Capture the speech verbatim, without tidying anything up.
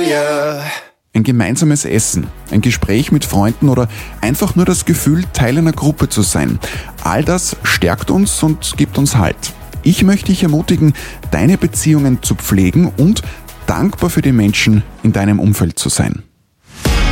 Familie. Ein gemeinsames Essen, ein Gespräch mit Freunden oder einfach nur das Gefühl, Teil einer Gruppe zu sein. All das stärkt uns und gibt uns Halt. Ich möchte dich ermutigen, deine Beziehungen zu pflegen und dankbar für die Menschen in deinem Umfeld zu sein.